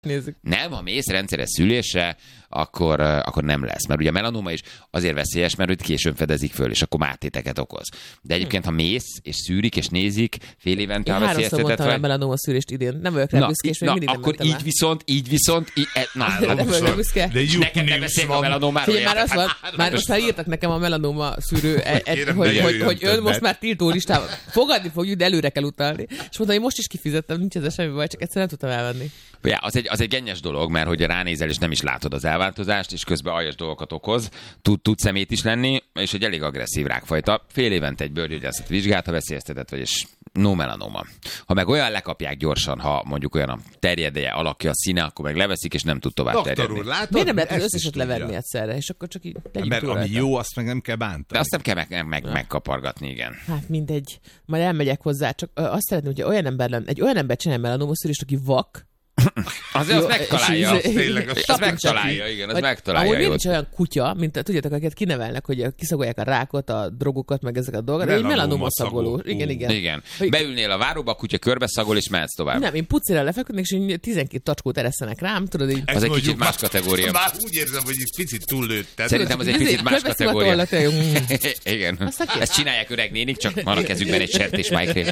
Nézzük. Nem, ha mész rendszeres szülésre, akkor nem lesz. Mert ugye a melanóma is azért veszélyes, mert hogy későn fedezik föl, és akkor máttéteket okoz. De egyébként, ha mész, és szűrik, és nézik, fél évente, ha veszélyeztetett vagy... Én 3-szor mondtam a melanóma szűrést idén. Nem vagyok rá büszke, és még mindig nem akkor így viszont... Nem vagyok büszke. Neked nem beszélek a melanómáról. Már most már írtak nekem a melanóma szűrő, hogy ön most már tiltó listában. Fogadni fogjuk, de előre kell utalni. És mondtam, hogy most is kifizettem, nincs ezzel semmi baj, csak egyszerűen nem tudtam elvenni. Ja, az egy gennyes dolog, mert hogy ránézel, és nem is látod az elváltozást, és közben aljas dolgokat okoz. Tud szemét is lenni, és egy elég agresszív rákfajta. Fél évente egy bőrgyógyászat vizsgált, ha veszélyeztetett vagy, és no melanoma. Ha meg olyan lekapják gyorsan, ha mondjuk olyan a terjedeje, alakja, a színe, akkor meg leveszik, és nem tud tovább terjedni. Úr, látod? Miért nem lehet az összeset levenni egyszerre, és akkor csak így legyünk mert ami jó, azt meg nem kell bántani. De azt nem kell megkapargatni, igen. Hát mindegy. Majd elmegyek hozzá, csak azt szeretném, hogy egy olyan ember csinál melanómaszűrést, aki vak, az megtalálja. Az megtalálja, igen, az megtalálja. Amúgy nincs olyan kutya, mint tudjátok, akiket kinevelnek, hogy kiszagolják a rákot, a drogokat, meg ezeket a dolgokat, de egy melanóma szagoló. Igen. Beülnél a váróba, a kutya körbeszagol, és mehetsz tovább. Nem, én pucira lefeküdnék, és 12 tacskót eresszenek rám, tudod így. Az egy kicsit más kategória. Már úgy érzem, hogy egy picit túllőtted. Szerintem az egy picit más kategória. Igen. Ezt csinálják öreg nénik, csak van a kezükben egy sertés májkrém.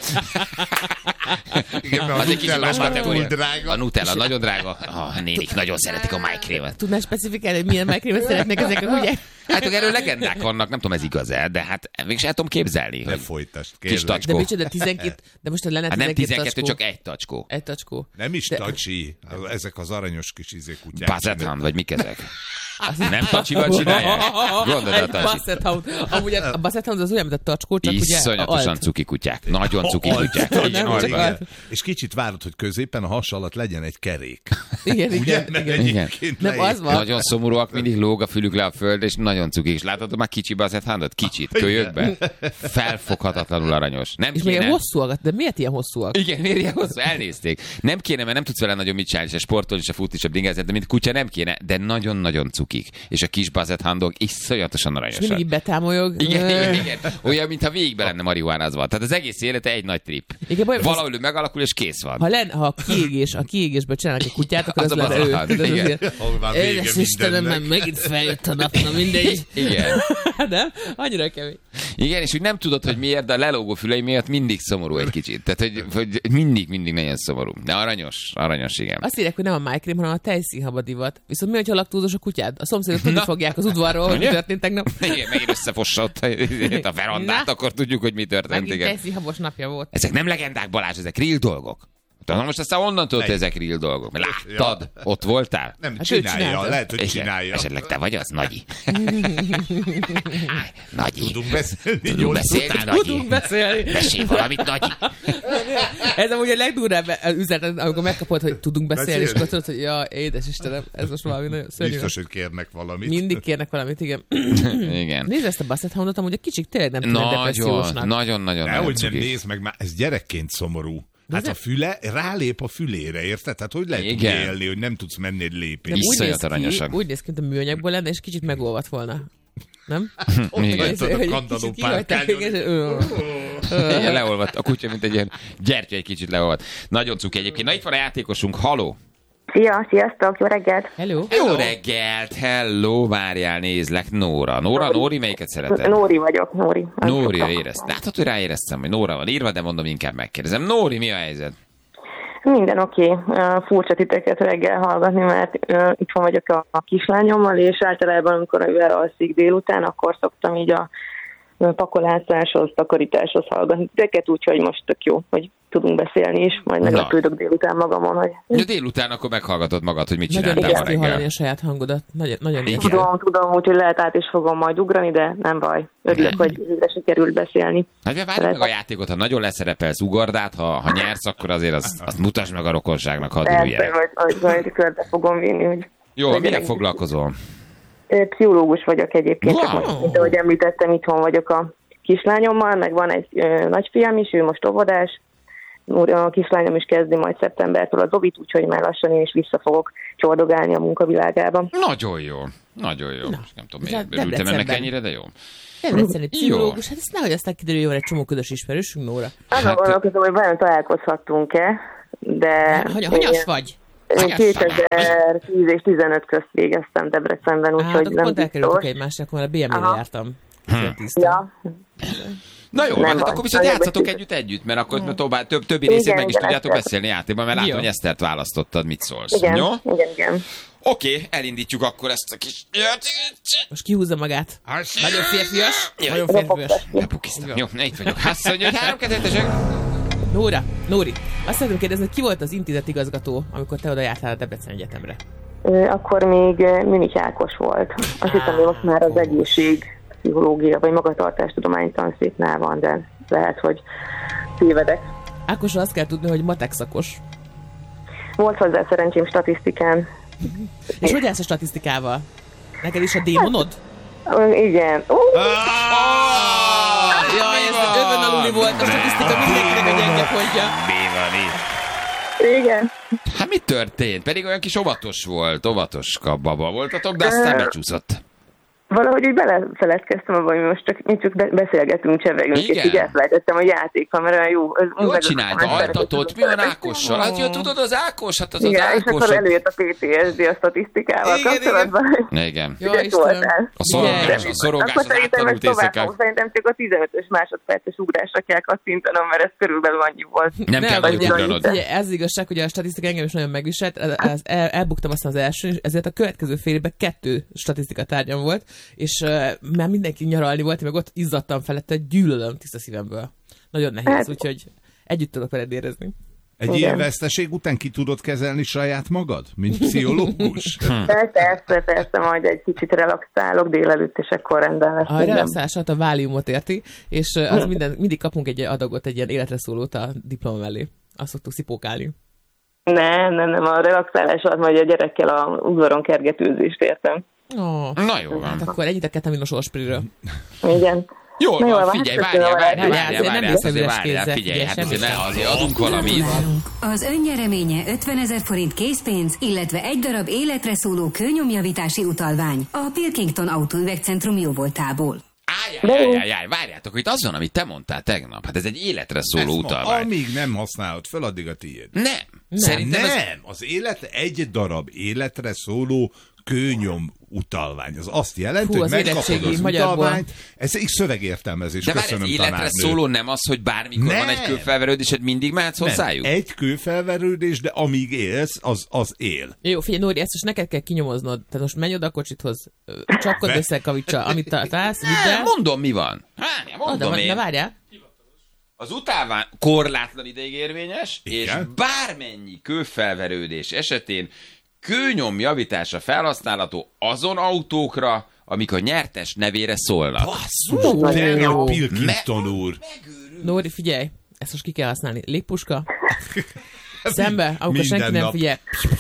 Az egy kicsit más kategória. A Nutella nagyon drága. Nénik nagyon szeretik a májkrémet. Tudnál specifikálni, hogy milyen májkrémet szeretnek ezek a kutyák? Hát erről legendák vannak, nem tudom, ez igaz-e, de hát mégis el tudom képzelni. Ne folytasd, kis tacskó. De micsoda, 12, de most lenne 12 nem 12, tacskó. csak egy tacskó. Egy tacskó. Nem is tacsi, ezek az aranyos kis kutyák. Basset-hound, vagy mik ezek? Nem tacsival csinálják? Gondolod a tacsi. Basset-hound. Amúgy a Basset-hound az olyan, mint a tacskó, csak ugye iszonyatosan cuki kutyák. Nagyon cuki kutyák. És kicsit várod, hogy középen a has alatt legyen egy kerék. Igen. Nem, az van. Nagyon szomorúak, mindig lóg a fülük le a föld, és nagyon cuki. És látod már kicsi Basset-houndot? Kicsit, kölyökbe. Felfoghatatlanul aranyos. Nem és még hosszúak, de miért ilyen hosszúak? Igen, miért ilyen hosszú? Elnézték. Nem kéne, mert nem tudsz vele nagyon mit csinálni, se sportolni, se futni, se bringázni, de mint kutya nem kéne, de nagyon-nagyon cukik. És a kis Basset-houndok iszonyatosan aranyosak. És mindig betámolyog. Igen. Olyan, mintha végigbe lenne marihuánázva. Tehát az egész élete egy nagy trip. Valahol ő megalakul, és kész van. Ha a kiégésből csinálnak egy kutyát, akkor az lenne ő. Édes Istenem, mert megint feljött a nap, na mindegy. Igen. Nem? Annyira kemény. Igen, és úgy nem tudod, hogy miért, de a lelógó fülei miatt mindig szomorú egy kicsit. Tehát, hogy mindig nagyon szomorú. De aranyos, igen. Azt írják, hogy nem a májkrém, hanem a tejszínhaba divat. Viszont mi, hogyha laktózos a kutyád? A szomszédok tudni fogják az udvarról, hogy mi történt tegnap. Igen, megint összefossa ott a verandát, akkor tudjuk, hogy mi történt. Megint tejszínhabos napja volt. Ezek nem legendák, Balázs, ezek real dolgok. Na most aztán onnan tudod, hogy ezek real dolgok. Mert láttad? Ott voltál? Nem, csinálja. Lehet, hogy csinálja. Esetleg te vagy az, Nagyi. Nagyi. Tudunk beszélni. Mesélj valamit, Nagyi. Ez amúgy a legdurvább üzenet, amikor megkapod, hogy tudunk beszélni, és akkor tudod, hogy ja, édes Istenem, ez most valami nagyon szörnyű. Biztos, hogy kérnek valamit. Mindig kérnek valamit, igen. Igen. Nézd ezt a Basset-houndot, amúgy egy kicsit tényleg nem tűnik depressziósnak. Nagyon. Nehogy nem nézd meg, már ez gyerekként szomorú. Hát a füle rálép a fülére, érted? Tehát hogy lehet úgy élni, hogy nem tudsz menni egy lépést? Iszonyat aranyosak. Úgy néz ki, mint a műanyagból lenne, és kicsit megolvadt volna. Nem? Igen, a kantaló párkányon. Igen, leolvadt a kutya, mint egy ilyen gyertya, egy kicsit leolvadt. Nagyon cuki egyébként. Na itt van a játékosunk, haló! Sziasztok, jó reggelt! Hello! Jó reggelt, hello, várjál, nézlek, Nóra. Nóri, melyiket szereted? Nóri vagyok, Nóri. Nóri, éreztem. Láthatod, hogy ráéreztem, hogy Nóra van írva, de mondom, inkább megkérdezem. Nóri, mi a helyzet? Minden oké. Furcsa titeket reggel hallgatni, mert itthon vagyok a kislányommal, és általában, amikor ő elalszik délután, akkor szoktam így a pakolászáshoz, takarításhoz hallgatni titeket, úgyhogy most tök jó, hogy tudunk beszélni is, majd meglepődök délután magamon, hogy... Ja, délután akkor meghallgatod magad, hogy mit csináltál ma reggel. Nagyon hallani a saját hangodat. Nagyon Tudom, úgyhogy lehet át is fogom majd ugrani, de nem baj. Örülök, hogy őre sikerült beszélni. Hát várjuk meg a játékot, ha nagyon leszerepelsz, ugord át, ha nyersz, akkor azért azt mutasd meg a rokonságnak, ha adululják. Persze, körbe fogom vinni, hogy... Jó, mire foglalkozol? Pszichológus vagyok egyébként, csak most, mint ahogy említettem, itthon vagyok a kislányommal, meg van egy nagyfiam is, ő most óvodás, a kislányom is kezdi majd szeptembertől az óvit, úgyhogy már lassan én is vissza fogok csordogálni a munkavilágában. Nagyon jó. Na, nem tudom, miért örültem ennek ennyire, de jó. Nem egyszerűen egy pszichológus, hát ezt nehogy aztán kiderül, hogy van egy csomó közös ismerősünk, Nóra. Gondolkozom, hogy vajon találkozhattunk-e, de... Hanyas vagy? 2010 és 15 közt végeztem Debrecenben, úgyhogy nem pont elkerültük egymásra, akkor a BMW-re jártam. Ja. Na jó, hát akkor viszont játszatok együtt, mert akkor többi részét meg is tudjátok beszélni játékban, mert látom, hogy Esztert választottad, mit szólsz. Igen, jó? Igen. Oké, elindítjuk akkor ezt a kis... Most kihúzza magát. Nagyon férfias. Nagyon férfias. Jó, itt vagyok. Azt mondja, hogy 3 2 Nóri, azt szeretném kérdezni, hogy ki volt az intézet igazgató, amikor te oda jártál a Debrecen Egyetemre? Akkor még Münich Ákos volt. Azt hiszem, hogy most már az egészségpszichológia vagy magatartástudományi tanszéknál van, de lehet, hogy tévedek. Ákosra azt kell tudni, hogy matek szakos. Volt hozzá szerencsém statisztikán. És hogy állsz a statisztikával? Neked is a démonod? Igen. Jaj, ez övön aluli volt a statisztika, mindenkinek a gyenge pontja. Mi van itt? Igen. Hát mi történt? Pedig olyan kis óvatos baba voltatok, de aztán becsúszott. Valahogy úgy belefeledkeztem abban, hogy most csak beszélgetünk, csevegünk, és így elfelejtettem, hogy játék van, mert olyan jó. Jól csinálta, altatott, mi van Ákossal? Hát jó, tudod, az Ákos, hát az igen, Ákos. És akkor előjött a PTSD a statisztikával kapcsolatban. Igen. Jó, Istenem. A szorongás az áttanult éjszakán. Szerintem csak a 15-ös másodperces ugrásra kell kattintanom, mert ez körülbelül annyi volt. Nem kell vagy ugranod. Ez igazság, hogy a statisztika engem is nagyon megviselt, elbuktam aztán az első, ezért a következő fél évben 2 statisztika tárgyam volt, és már mindenki nyaralni volt, meg ott izzadtam felette, gyűlölöm tiszta szívemből. Nagyon nehéz, úgyhogy együtt tudok veled érezni. Egy ilyen veszteség után ki tudod kezelni saját magad, mint pszichológus? Persze, majd egy kicsit relaxálok délelőtt, és akkor rendben lesz. A relaxálását a váliumot érti, és az mindig kapunk egy adagot, egy ilyen életre szólót a diploma mellé. Azt szoktuk szipókálni. Nem, a relaxálás az majd a gyerekkel a udvaron kergetőzést értem. Na jó van. Hát akkor ennyit a ketaminos orspriről. Igen. Jól van, figyelj, várjál, figyelj, hát azért adunk valamit. Az önnyereménye 50 000 forint készpénz, illetve egy darab életre szóló kőnyomjavítási utalvány a Pilkington Autóüvegcentrum jóvoltából. Állj, várjátok, hogy itt az van, amit te mondtál tegnap. Hát ez egy életre szóló utalvány. Amíg nem használod föl, addig a tiéd. Szerintem az egy darab életre szóló kőnyom utalvány. Az azt jelenti, hogy megkapod az utalványt. Ez egy szövegértelmezés. De várj, az életre szóló nem az, hogy bármikor van egy kőfelverődésed, mindig mehetsz hozzájuk? Egy kőfelverődés, de amíg élsz, az él. Jó, figyelj, Nóri, ezt most neked kell kinyomoznod. Tehát most menj oda a kocsithoz, csapkod össze a kavicsa, amit találsz, vidd el. Mondom, mi van. Mondom én. Ne várjál. Az utalvány korlátlan ideig érvényes, igen, és bármennyi kőfelverődés esetén kőnyomjavítása felhasználható azon autókra, amik a nyertes nevére szólnak. Basszus, de a Pilkington úr. Nóri, figyelj, ezt most ki kell használni. Légpuska, szembe, amikor senki nem figyel.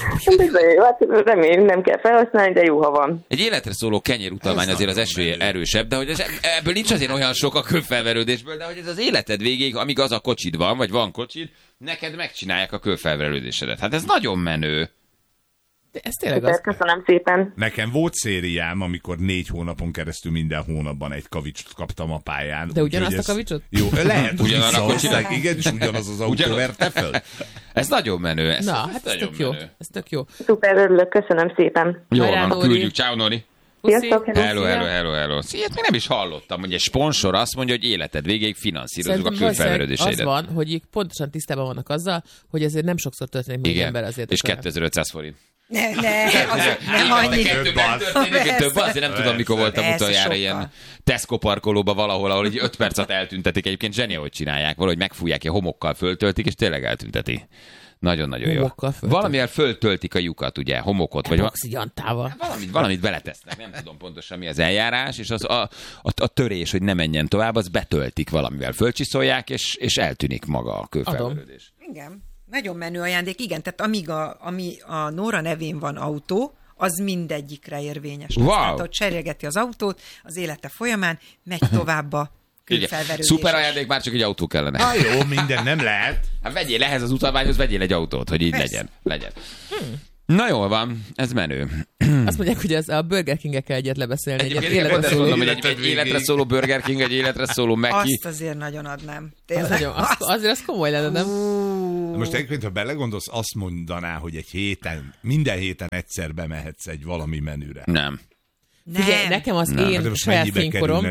Remélem, nem kell felhasználni, de jó, ha van. Egy életre szóló kenyerutalvány azért az eső erősebb, de hogy ebből nincs azért olyan sok a kőfelverődésből, de hogy ez az életed végéig, amíg az a kocsid van, vagy van kocsid, neked megcsinálják a kőfelverődésedet. Hát ez nagyon menő. De ez tényleg az. Köszönöm szépen. Nekem volt szériám, amikor 4 hónapon keresztül minden hónapban egy kavicsot kaptam a pályán. De ugyanazt a kavicsot? Jó, lehet, hogy ugyanarra visszahozták, igen, és ugyanaz az autó verte föl. Ez nagyon menő. Na, hát ez tök jó. Ez tök jó. Szuper, örülök, köszönöm szépen. Jó, van, küldjük. Ciao, Nori. Sziasztok, hello. Ilyet még nem is hallottam, hogy egy sponsor azt mondja, hogy életed végéig finanszírozunk a kőfelverődéseidet. Az van, hogy pontosan tisztában vannak azzal, hogy ezért nem sokszor történik még ember azért. És 2500 forint. Nem annyi. Több azért nem tudom, mikor voltam utoljára ilyen Tesco parkolóba valahol, ahol így 5 percet eltüntetik. Egyébként zseni, hogy csinálják. Valahogy megfújják, a homokkal föltöltik, és tényleg eltünteti. Nagyon-nagyon jó. Valamivel föltöltik a lyukat, ugye, homokot. Vagy oxidantával. Valamit beletesznek, nem tudom pontosan mi az eljárás, és az a törés, hogy ne menjen tovább, az betöltik valamivel. Fölcsiszolják, és eltűnik maga a kőfelverődés. Igen. Nagyon menő ajándék, igen, tehát ami a Nóra nevén van autó, az mindegyikre érvényes. Wow. Tehát, hogy cserélgeti az autót az élete folyamán, megy tovább a kőfelverődés. Szuper ajándék, már csak egy autó kellene. Jó, minden nem lehet. Hát vegyél ehhez az utalványhoz, vegyél egy autót, hogy így legyen. Na jól van, ez menő. Azt mondják, hogy a Burger King-ekkel egyet lebeszélni. Egy életre szóló Burger King, egy életre szóló Mackie. Azt azért nagyon adnám. Azért az komoly lenne, nem? Most egyébként, ha belegondolsz, azt mondaná, hogy minden héten egyszer bemehetsz egy valami menüre. Nem. Figyelj, nekem az én saját fénykorom.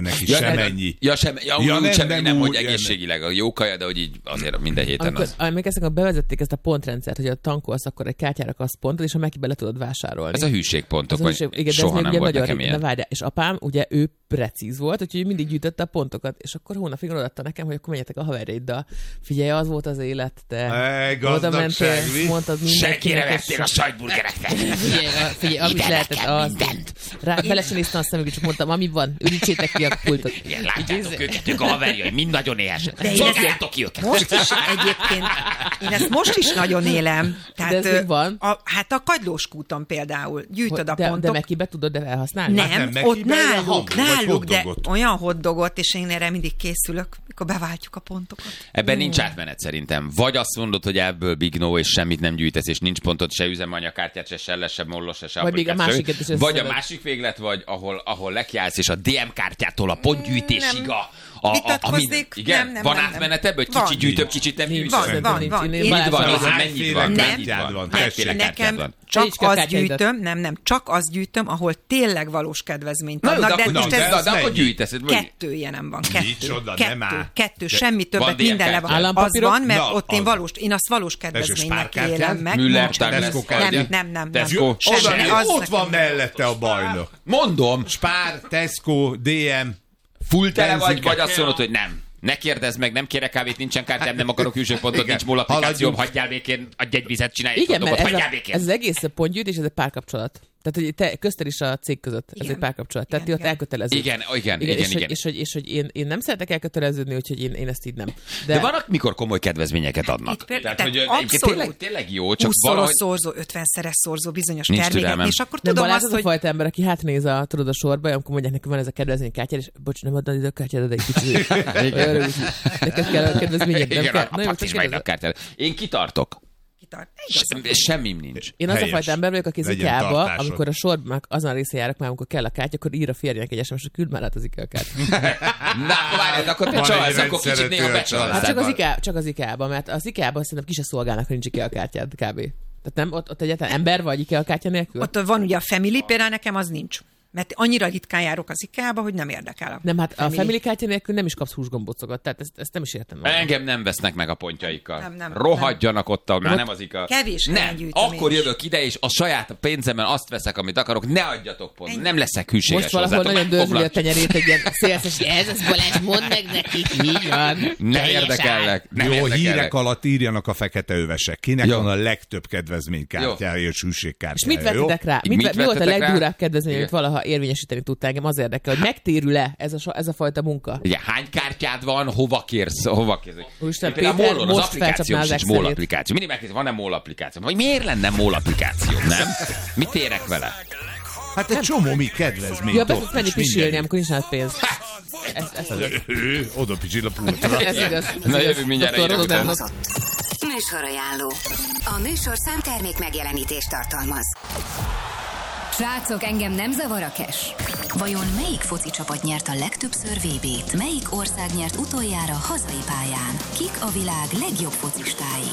Nem, hogy egészségileg a jó kaja, de hogy így azért minden héten az. Amikor bevezették ezt a pontrendszert, hogy a tankolsz, akkor egy kártyára kapsz pontot, és a Mekibe le tudod vásárolni. Ez a hűségpontok, vagy igen, soha nem volt nekem ilyen. Várjál, és apám, ugye ő precíz volt, úgyhogy mindig gyűjtötte a pontokat, és akkor hónapig odaadta nekem, hogy akkor menjetek a haverjaiddal. Figyelj, az volt az élet, te. Oda mentél, mondtad senkire vettél a sajtburgereket. Figyelj, amit lehetett, az. Bele sem néztem a szemükbe, csak mondtam, ami van, ürítsétek ki a pultot. Igen, látjátok őket, ők a haverjai, mind nagyon éhesek. Szolgáljátok ki őket. Most is egyébként, én ezt most is nagyon élem. Tehát, de ez van? Hát a Kagylós kúton például gyűjtöd a pontok. De Mekibe tudod elhasználni? Nem, ott náluk, de olyan hotdogot, és én erre mindig készülök, mikor beváltjuk a pontokat. Ebben nincs átmenet szerintem. Vagy azt mondod, hogy ebből big no, és semmit nem gyűjtesz, és nincs pontod, se üzemanyagkártyát, se selles, se mollos, se applikát. Vagy a másik véglet, vagy ahol lekiállsz, és a DM kártyától a pontgyűjtésig vitatkoznék. Igen? Van átmenet ebből, hogy kicsit gyűjtök, kicsit nem gyűjtök? Van. Mennyit van? Nekem csak azt gyűjtöm, ahol tényleg valós kedvezményt adnak. De akkor gyűjteszed. Kettő ilyenem van. Kettő, semmi többet, minden le van. Az van, mert ott én azt valós kedvezménynek élem meg. Müller, Nem. Ott van mellette a bajnok. Mondom. Spár, Tesco, DM. Full tele vagy azt mondod, hogy nem. Ne kérdezz meg, nem kérek kávét, nincsen kártyám, nem akarok hűségpontot, nincs MOL applikációm, hagyjál békén, adj egy vizet, csinálj egy hotdogot, hagyjál békén. Ez az egész pontgyűjtés, ez egy párkapcsolat. Tehát, hogy te közted is a cég között, ez egy párkapcsolat. Tehát ti ott elköteleződ. Igen. És hogy én nem szeretek elköteleződni, úgyhogy én ezt így nem. De van, mikor komoly kedvezményeket adnak. Tehát hogy tényleg jó, csak 20-szoros szorzó, 50-szeres szorzó bizonyos termékek, és akkor tudom azt, hogy... a fajta ember, aki hátnéz a sorba, amikor mondják neki, van ez a kedvezménykártyád, és bocs, nem adod ide a kártyád, de egy kicsit. Neked kell a kedvezményed, nem kell. Én kitartok. Semmim nincs. Én az a fajta ember vagyok, aki az IKEA-ba, amikor a sorban azon a részén járok már, amikor kell a kártya, akkor ír a férjének egy SMS, hogy küld már át az IKEA kártyát. Na, várjad, akkor te csalsz, akkor kicsit néha becsalsz. Hát csak az IKEA-ba, mert az IKEA-ban szerintem ki se szolgálnak, hogy nincs IKEA kártyád kb. Tehát nem, ott egyáltalán ember vagy IKEA kártya nélkül? Ott van ugye a Family, például nekem az nincs. Mert annyira ritkán járok az IKEA-ba, hogy nem érdekel. Nem, hát a Family kártya nélkül nem is kapsz húsgombocokat, tehát ezt nem is értem. Engem nem vesznek meg a pontjaikkal. Nem. Rohadjanak ott, már nem az IKEA. Kevés nem. Akkor jövök ide, és a saját pénzemben azt veszek, amit akarok, ne adjatok pont. Nem leszek hűséges. Most valahol nagyon dörzsüli a tenyerét egy ilyen szélszes, ez az Balázs, mondd meg nekik, így van. Nem érdekellek. Jó, hírek alatt írjanak a fekete övesek. Kinek van a legtöbb kedvezménykártyája és hűségkártyája? És mit vettetek rá? Mi volt a legdurább kedvezmény, amit valaha érvényesíteni tudtál? Engem az érdekel, hogy megtérül-e ez a fajta munka? Ugye, hány kártyád van, hova kérsz? Úristen, Péter, most felcsapnál az MOL applikáció. Mindig megkérdez, van-e MOL applikáció? Vagy miért lenne MOL applikáció, nem? Mit érek vele? Hát egy csomó mi kedvezmény. Ja, be tudsz menni pisilni, amikor nincs nálad pénz. Oda pisil a pultra. Ez igaz. Na jövünk mindjárt egyre után. Műsorajánló. A műsorszám termék megjelenítést tartalmaz. Srácok, engem nem zavar a cash. Vajon melyik foci csapat nyert a legtöbbször VB-t? Melyik ország nyert utoljára hazai pályán? Kik a világ legjobb focistái?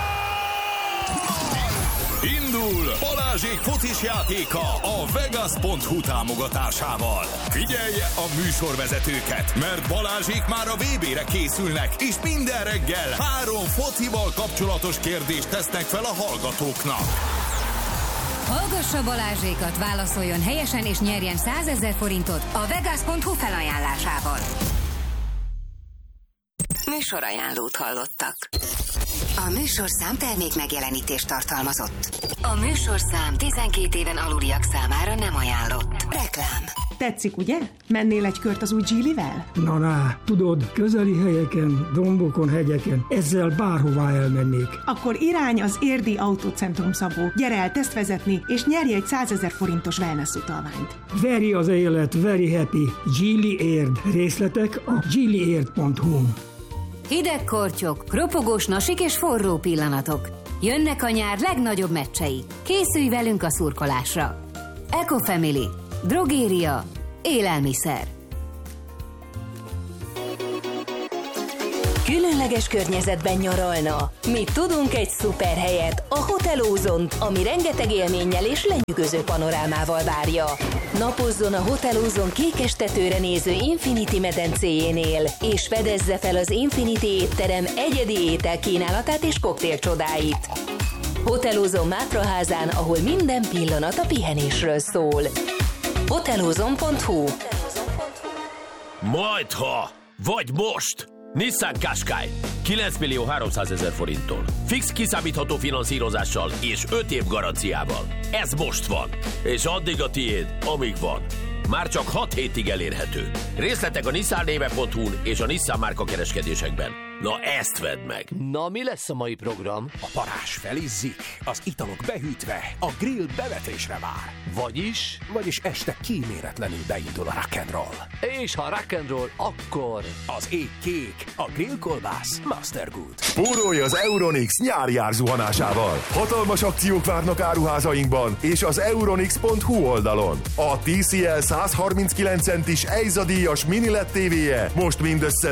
Indul Balázsék focis játéka a Vegas.hu támogatásával. Figyelje a műsorvezetőket, mert Balázsék már a VB-re készülnek, és minden reggel 3 focival kapcsolatos kérdést tesznek fel a hallgatóknak. Hallgassa Balázsékat, válaszoljon helyesen és nyerjen 100 000 forintot a Vegas.hu felajánlásával. Műsorajánlót hallottak. A műsorszám termék megjelenítést tartalmazott. A műsorszám 12 éven aluliak számára nem ajánlott. Reklám. Tetszik, ugye? Mennél egy kört az új Geely-vel? Na, tudod, közeli helyeken, dombokon, hegyeken, ezzel bárhová elmennék. Akkor irány az Érdi Autócentrum, Szabó. Gyere el tesztvezetni, és nyerj egy 100 000 forintos wellness utalványt. Veri az élet, very happy. Geely Érd. Részletek a geelyérd.hu. Hideg kortyok, ropogós nasik és forró pillanatok. Jönnek a nyár legnagyobb meccsei. Készülj velünk a szurkolásra! Ecofamily. Drogéria. Élelmiszer. Különleges környezetben nyaralna. Mi tudunk egy szuper helyet, a Hotel Ozont, ami rengeteg élménnyel és lenyűgöző panorámával várja. Napozzon a Hotel Ozon kékes tetőre néző Infinity medencéjénél, és fedezze fel az Infinity étterem egyedi ételkínálatát és koktél csodáit. Hotel Ozon Mátraházán, ahol minden pillanat a pihenésről szól. Hotelozon.hu. Majdha, vagy most! Nissan Qashqai 9.300.000 forinttól. Fix kiszámítható finanszírozással és 5 év garanciával. Ez most van. És addig a tiéd, amíg van. Már csak 6 hétig elérhető. Részletek a nissannéve.hu-n és a Nissan márka kereskedésekben. Na ezt vedd meg! Na mi lesz a mai program? A parázs felizzik, az italok behűtve, a grill bevetésre vár. Vagyis este kíméletlenül beindul a rock'n'roll. És ha rock'n'roll, akkor... Az ég kék, a grillkolbász Mastergood. Spórolj az Euronix nyári árzuhanásával. Hatalmas akciók várnak áruházainkban és az euronix.hu oldalon. A TCL 139 centis EIZA díjas mini LED TV-je most mindössze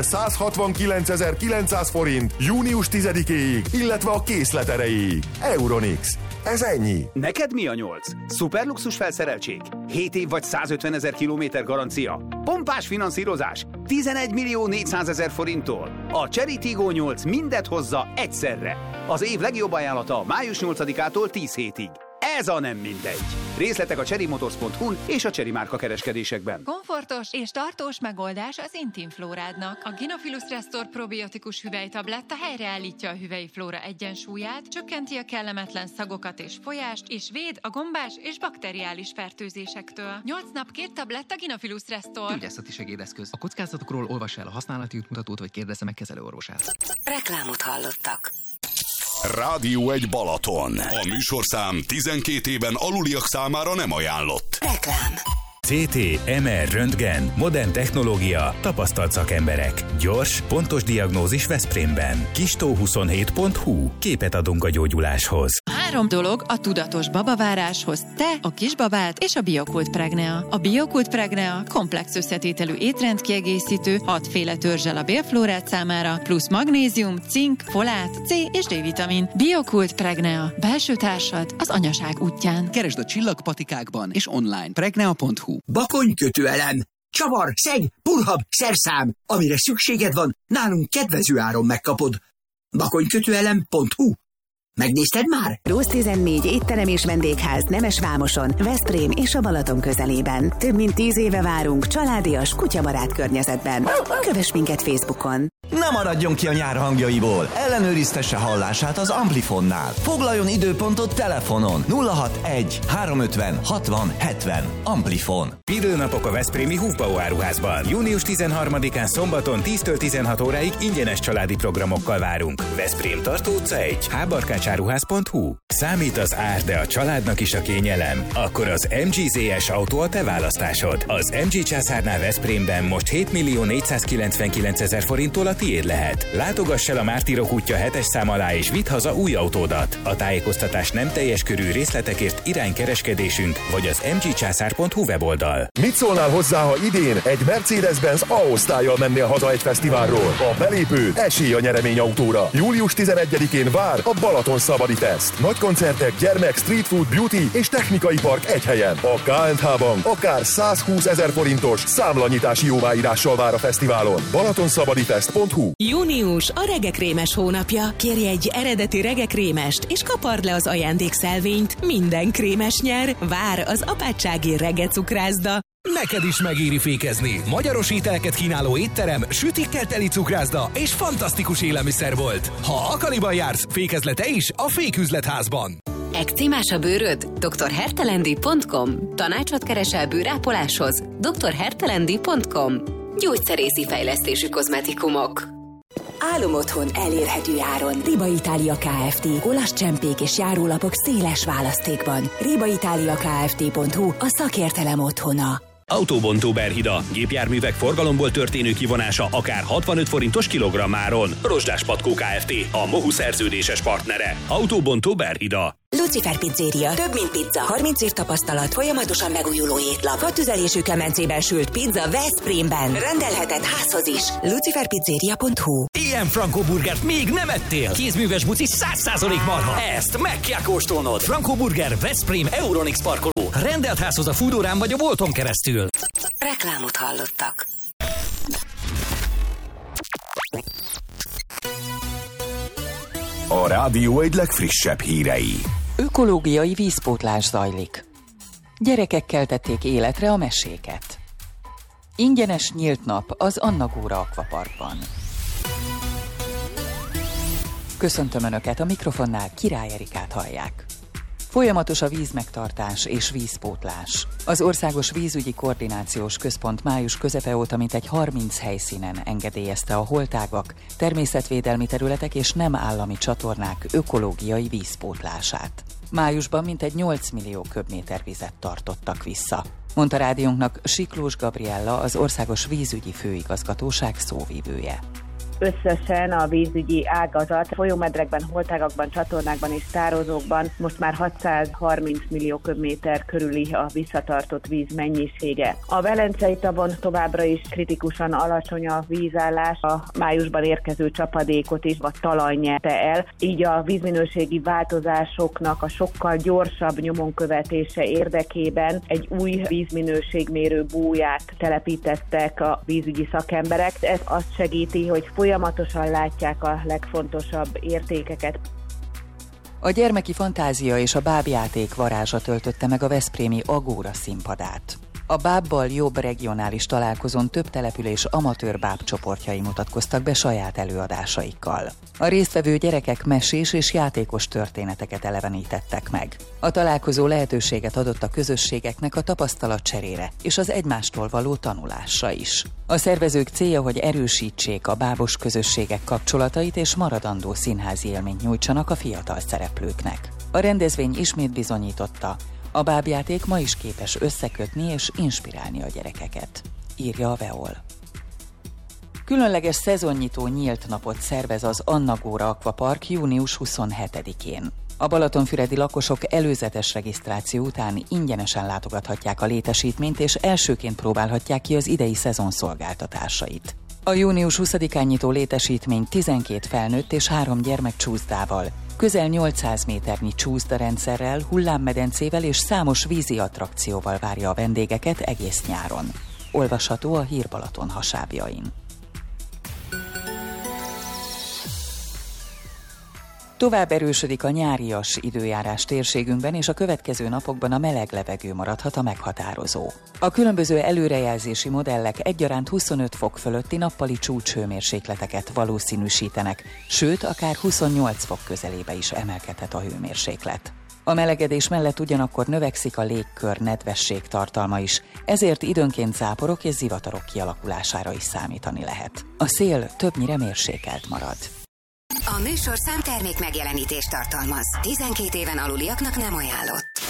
169.900 forint június 10-éig, illetve a készlet erejéig. Euronix. Ez ennyi. Neked mi a 8? Szuperluxus felszereltség? 7 év vagy 150.000 kilométer garancia? Pompás finanszírozás? 11.400.000 forinttól. A Chery Tiggo 8 mindet hozza egyszerre. Az év legjobb ajánlata május 8-ától 10 hétig. Ez a nem mindegy. Részletek a cherrymotors.hu-n és a Chery márka kereskedésekben. Komfortos és tartós megoldás az Intim Flórádnak. A Gynophilus Restore probiotikus hüvelytabletta helyreállítja a hüvelyi flóra egyensúlyát, csökkenti a kellemetlen szagokat és folyást, és véd a gombás és bakteriális fertőzésektől. 8 nap 2 tabletta Gynophilus Restore. Gyógyászati segédeszköz. A kockázatokról olvas el a használati útmutatót, vagy kérdezze meg kezelőorvosát. Reklámot hallottak. Rádió 1 Balaton. A műsorszám 12 éven aluliak számára nem ajánlott. Reklám. CT, MR, röntgen, modern technológia, tapasztalt szakemberek. Gyors, pontos diagnózis Veszprémben. Kistó27.hu. Képet adunk a gyógyuláshoz. 3 dolog a tudatos babaváráshoz: te, a kisbabád és a Biokult Pregnea. A Biokult Pregnea komplex összetételű étrendkiegészítő, 6 féle törzsel a bélflórát számára, plusz magnézium, cink, folát, C és D-vitamin. Biokult Pregnea. Belső társad az anyaság útján. Keresd a csillagpatikákban és online. Pregnea.hu. Bakonykötőelem, csavar, szeg, purhab, szerszám. Amire szükséged van, nálunk kedvező áron megkapod. Bakonykötőelem.hu. Megnézted már? Rósz 14 étterem és vendégház Nemesvámoson, Veszprém és a Balaton közelében. Több mint 10 éve várunk családias, kutyabarát környezetben. Kövess minket Facebookon. Ne maradjon ki a nyár hangjaiból. Ellenőriztesse hallását az Amplifonnál. Foglaljon időpontot telefonon. 061 350 60 70. Amplifon. Időnapok a veszprémi Hufbau áruházban. Június 13-án szombaton 10-től 16 óráig ingyenes családi programokkal várunk. Veszprém Tartó utca 1. Hábarkácsáruház.hu. Számít az ár, de a családnak is a kényelem. Akkor az MG-ZS autó a te választásod. Az MG Császárnál Veszprémben most 7.499.000 forinttól a tiéd lehet. Látogass el a Mártírok útja 7-es szám alá és vidd haza új autódat. A tájékoztatás nem teljes körű, részletekért iránykereskedésünk vagy az mgcsászár.hu weboldal. Mit szólnál hozzá, ha idén egy Mercedes-Benz A-osztállyal mennél haza egy fesztiválról? A belépő esély a nyereményautóra. Július 11-én vár a Balaton Szabadi Teszt. Nagy koncertek, gyermek, street food, beauty és technikai park egy helyen. A KNH-ban akár 120.000 forintos számlanyitási jóváírással vár a fesztiválon. Balatonszabaditest.hu. Június a regekrémes hónapja. Kérj egy eredeti regekrémest és kapard le az ajándékszelvényt. Minden krémes nyer. Vár az apátsági regecukrászda. Neked is megéri fékezni. Magyaros ételeket kínáló étterem, sütikkel teli cukrászda és fantasztikus élelmiszerbolt. Ha Akaliban jársz, fékezz le te is a Féküzletházban. Ekcímás a bőröd? drhertelendi.com. Tanácsot keresel bőrápoláshoz? drhertelendi.com. Gyógyszerészi fejlesztésű kozmetikumok. Álom otthon elérhető áron. Riba Itália Kft. Olasz-csempék és járólapok széles választékban. ribaitaliakft.hu. a szakértelem otthona. Autóbontó Berhida. Gépjárművek forgalomból történő kivonása akár 65 forintos kilogrammáron. Rozsdás Patkó Kft. A MOHU szerződéses partnere. Autóbontó Berhida. Lucifer Pizzeria. Több, mint pizza. 30 év tapasztalat, folyamatosan megújuló étlap. Hadtüzelésű kemencében sült pizza Veszprémben. Rendelhetett házhoz is. luciferpizzeria.hu. Ilyen Franco burgert még nem ettél? Kézműves buci 100% marha. Ezt meg kell kóstolnod. Franco Burger Veszprém Euronix parkoló. Rendelt házhoz a Foodórán vagy a Bolton keresztül. Reklámot hallottak. A rádió egy legfrissebb hírei. Ökológiai vízpótlás zajlik. Gyerekekkel tették életre a meséket. Ingyenes nyílt nap az Anna Góra Akvaparkban. Köszöntöm Önöket, a mikrofonnál Király Erikát hallják. Folyamatos a vízmegtartás és vízpótlás. Az Országos Vízügyi Koordinációs Központ május közepe óta mintegy 30 helyszínen engedélyezte a holtágak, természetvédelmi területek és nem állami csatornák ökológiai vízpótlását. Májusban mintegy 8 millió köbméter vizet tartottak vissza, mondta rádiónknak Siklós Gabriella, az Országos Vízügyi Főigazgatóság szóvivője. Összesen a vízügyi ágazat folyómedrekben, holtágakban, csatornákban és tározókban most már 630 millió köbméter körüli a visszatartott víz mennyisége. A Velencei tavon továbbra is kritikusan alacsony a vízállás, a májusban érkező csapadékot is a talaj nyerte el, így a vízminőségi változásoknak a sokkal gyorsabb nyomon követése érdekében egy új vízminőségmérő búját telepítettek a vízügyi szakemberek. Ez azt segíti, hogy folyamatosan látják a legfontosabb értékeket. A gyermeki fantázia és a bábjáték varázsa töltötte meg a veszprémi Agóra színpadát. A Bábbal jobb regionális találkozón több település amatőr bábcsoportjai mutatkoztak be saját előadásaikkal. A résztvevő gyerekek mesés és játékos történeteket elevenítettek meg. A találkozó lehetőséget adott a közösségeknek a tapasztalatcserére és az egymástól való tanulásra is. A szervezők célja, hogy erősítsék a bábos közösségek kapcsolatait és maradandó színházi élményt nyújtsanak a fiatal szereplőknek. A rendezvény ismét bizonyította, a bábjáték ma is képes összekötni és inspirálni a gyerekeket, írja a Veol. Különleges szezonnyitó nyílt napot szervez az Anna Góra Akvapark június 27-én. A balatonfüredi lakosok előzetes regisztráció után ingyenesen látogathatják a létesítményt, és elsőként próbálhatják ki az idei szezon szolgáltatásait. A június 20-án nyitó létesítmény 12 felnőtt és 3 gyermek csúszdával, közel 800 méternyi csúszdarendszerrel, hullámmedencével és számos vízi attrakcióval várja a vendégeket egész nyáron. Olvasható a Hír Balaton hasábjain. Tovább erősödik a nyárias időjárás térségünkben, és a következő napokban a meleg levegő maradhat a meghatározó. A különböző előrejelzési modellek egyaránt 25 fok fölötti nappali csúcshőmérsékleteket valószínűsítenek, sőt, akár 28 fok közelébe is emelkedhet a hőmérséklet. A melegedés mellett ugyanakkor növekszik a légkör nedvesség tartalma is, ezért időnként záporok és zivatarok kialakulására is számítani lehet. A szél többnyire mérsékelt marad. A műsor számtermék megjelenítést tartalmaz. 12 éven aluliaknak nem ajánlott.